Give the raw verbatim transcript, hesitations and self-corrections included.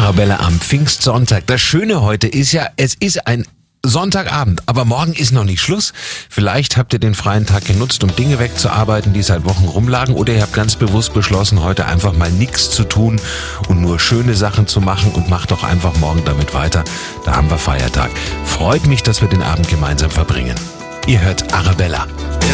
Arabella am Pfingstsonntag. Das Schöne heute ist ja, es ist ein Sonntagabend, aber morgen ist noch nicht Schluss. Vielleicht habt ihr den freien Tag genutzt, um Dinge wegzuarbeiten, die seit Wochen rumlagen, oder ihr habt ganz bewusst beschlossen, heute einfach mal nichts zu tun und nur schöne Sachen zu machen und macht doch einfach morgen damit weiter. Da haben wir Feiertag. Freut mich, dass wir den Abend gemeinsam verbringen. Ihr hört Arabella.